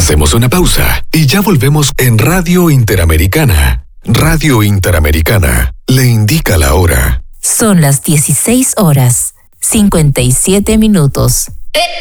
Hacemos una pausa y ya volvemos en Radio Interamericana. Radio Interamericana le indica la hora. Son las 16 horas, 57 minutos.